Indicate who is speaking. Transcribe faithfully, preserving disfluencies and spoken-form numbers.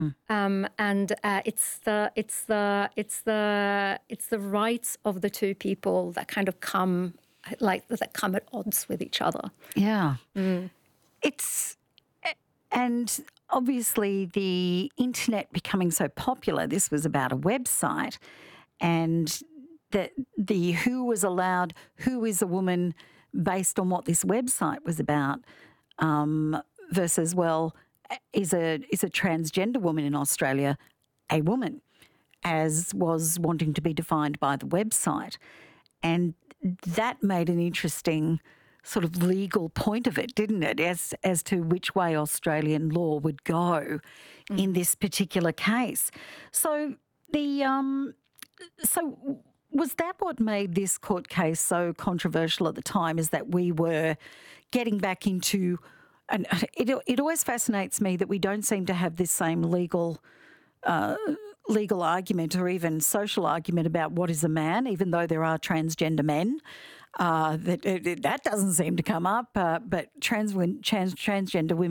Speaker 1: Um, and uh, it's the it's the it's the it's the rights of the two people that kind of come like that come at odds with each other.
Speaker 2: Yeah. Mm. It's and obviously the internet becoming so popular. This was about a website, and the the who was allowed, who is a woman, based on what this website was about, um, versus well. Is a is a transgender woman in Australia a woman, as was wanting to be defined by the website? And that made an interesting sort of legal point of it, didn't it, as as to which way Australian law would go mm. in this particular case. So the um, so was that what made this court case so controversial at the time? Is that we were getting back into And it it always fascinates me that we don't seem to have this same legal uh, legal argument or even social argument about what is a man, even though there are transgender men. Uh, that that doesn't seem to come up, uh, but trans, trans transgender women.